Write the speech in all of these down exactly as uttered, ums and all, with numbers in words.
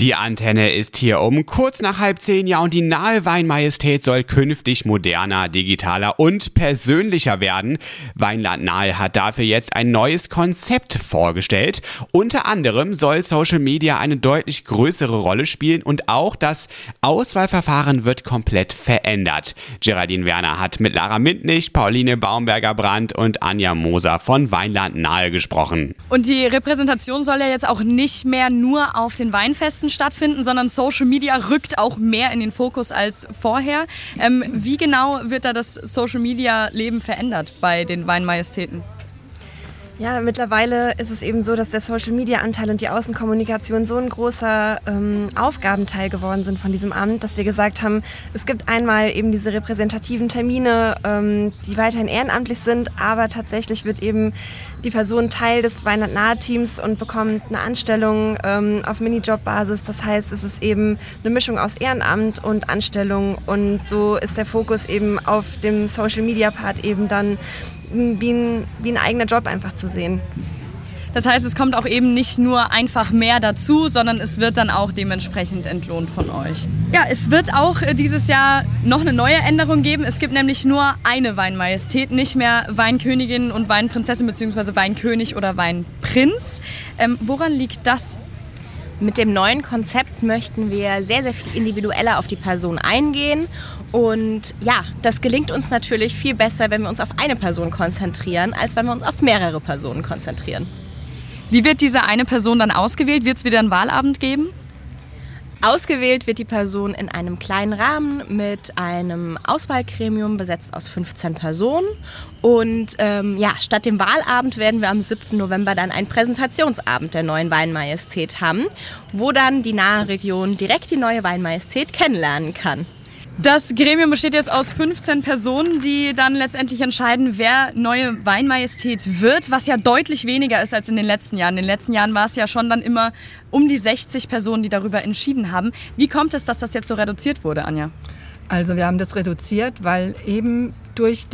Die Antenne ist hier um kurz nach halb zehn, ja, und die nahe Weinmajestät soll künftig moderner, digitaler und persönlicher werden. Weinland Nahe hat dafür jetzt ein neues Konzept vorgestellt. Unter anderem soll Social Media eine deutlich größere Rolle spielen und auch das Auswahlverfahren wird komplett verändert. Geraldine Werner hat mit Lara Mintnich, Pauline Baumberger-Brandt und Anja Moser von Weinland Nahe gesprochen. Und die Repräsentation soll ja jetzt auch nicht mehr nur auf den Weinfesten stattfinden, sondern Social Media rückt auch mehr in den Fokus als vorher. Ähm, wie genau wird da das Social Media Leben verändert bei den Weinmajestäten? Ja, mittlerweile ist es eben so, dass der Social-Media-Anteil und die Außenkommunikation so ein großer ähm, Aufgabenteil geworden sind von diesem Amt, dass wir gesagt haben, es gibt einmal eben diese repräsentativen Termine, ähm, die weiterhin ehrenamtlich sind, aber tatsächlich wird eben die Person Teil des Weinland-Nahe-Teams und bekommt eine Anstellung ähm, auf Minijob-Basis. Das heißt, es ist eben eine Mischung aus Ehrenamt und Anstellung und so ist der Fokus eben auf dem Social-Media-Part eben dann Wie ein, wie ein eigener Job einfach zu sehen. Das heißt, es kommt auch eben nicht nur einfach mehr dazu, sondern es wird dann auch dementsprechend entlohnt von euch. Ja, es wird auch dieses Jahr noch eine neue Änderung geben. Es gibt nämlich nur eine Weinmajestät, nicht mehr Weinkönigin und Weinprinzessin bzw. Weinkönig oder Weinprinz. Ähm, woran liegt das? Mit dem neuen Konzept möchten wir sehr, sehr viel individueller auf die Person eingehen. Und ja, das gelingt uns natürlich viel besser, wenn wir uns auf eine Person konzentrieren, als wenn wir uns auf mehrere Personen konzentrieren. Wie wird diese eine Person dann ausgewählt? Wird es wieder einen Wahlabend geben? Ausgewählt wird die Person in einem kleinen Rahmen mit einem Auswahlgremium besetzt aus fünfzehn Personen. Und ähm, ja, statt dem Wahlabend werden wir am siebten November dann einen Präsentationsabend der neuen Weinmajestät haben, wo dann die nahe Region direkt die neue Weinmajestät kennenlernen kann. Das Gremium besteht jetzt aus fünfzehn Personen, die dann letztendlich entscheiden, wer neue Weinmajestät wird, was ja deutlich weniger ist als in den letzten Jahren. In den letzten Jahren war es ja schon dann immer um die sechzig Personen, die darüber entschieden haben. Wie kommt es, dass das jetzt so reduziert wurde, Anja? Also wir haben das reduziert, weil eben durch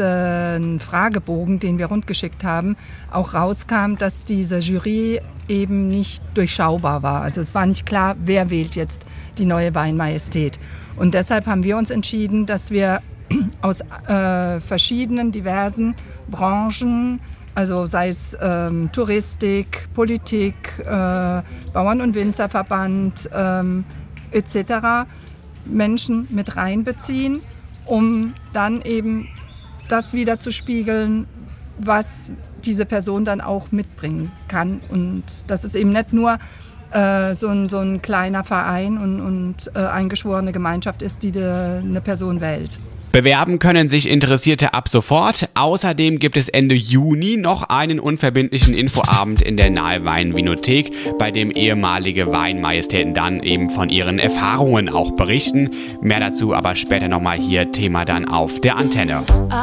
diesen Fragebogen, den wir rundgeschickt haben, auch rauskam, dass diese Jury eben nicht durchschaubar war. Also es war nicht klar, wer wählt jetzt die neue Weinmajestät. Und deshalb haben wir uns entschieden, dass wir aus äh, verschiedenen, diversen Branchen, also sei es ähm, Touristik, Politik, äh, Bauern- und Winzerverband ähm, et cetera, Menschen mit reinbeziehen, um dann eben das wieder zu spiegeln, was diese Person dann auch mitbringen kann. Und das ist eben nicht nur äh, so, ein, so ein kleiner Verein und, und äh, eingeschworene Gemeinschaft ist, die de, eine Person wählt. Bewerben können sich Interessierte ab sofort. Außerdem gibt es Ende Juni noch einen unverbindlichen Infoabend in der Nahe Weinvinothek, bei dem ehemalige Weinmajestäten dann eben von ihren Erfahrungen auch berichten. Mehr dazu aber später nochmal hier, Thema dann auf der Antenne.